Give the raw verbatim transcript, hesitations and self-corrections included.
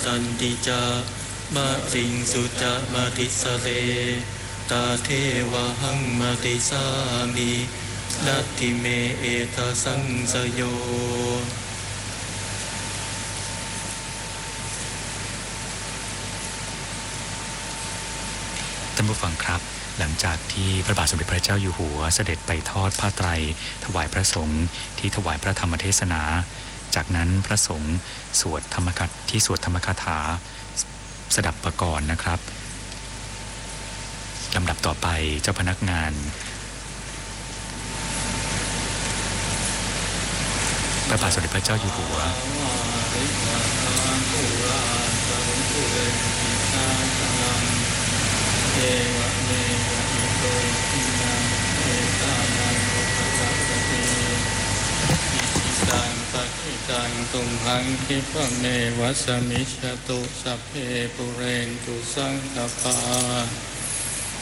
ตันติจามะริงสุจามะติสเลตาเทวะหังมติสามินัตถิเมเอตสังสโยท่านผู้ฟังครับหลังจากที่พระบาทสมเด็จพระเจ้าอยู่หัวเสด็จไปทอดผ้าไตรถวายพระสงฆ์ที่ถวายพระธรรมเทศนาจากนั้นพระสงฆ์สวดธรรมคาที่สวดธรรมคาถาสดับประกรณ์นะครับลำดับต่อไปเจ้าพนักงานพระบาทสมเด็จพระเจ้าอยู่หัวเอวะเมวะอิโตทินังเอตานังอุปกัปปติอิทิตังปะทิตังตุมหังคิปะเมวะสมิจฉตุสัพเพปุเรนตุสังคปา